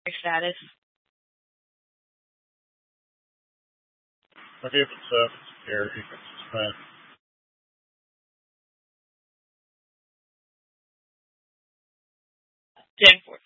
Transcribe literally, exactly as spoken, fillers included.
Status. Forgiveness of security can suspend. ten four.